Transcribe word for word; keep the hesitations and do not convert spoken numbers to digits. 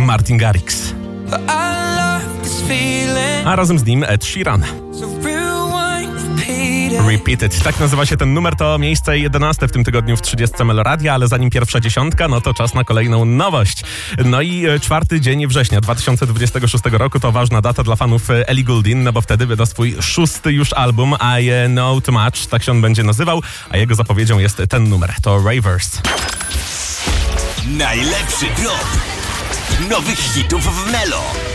Martin Garrix. A razem z nim Ed Sheeran. Repeated. Tak nazywa się ten numer, to miejsce jedenaste w tym tygodniu w trzydziestce Meloradia, ale zanim pierwsza dziesiątka, no to czas na kolejną nowość. No i czwarty dzień września dwa tysiące dwudziestego szóstego roku to ważna data dla fanów Ellie Goulding, no bo wtedy wyda swój szósty już album I Know Too Much, tak się on będzie nazywał, a jego zapowiedzią jest ten numer, to Ravers. Najlepszy drop nowych hitów w Melo.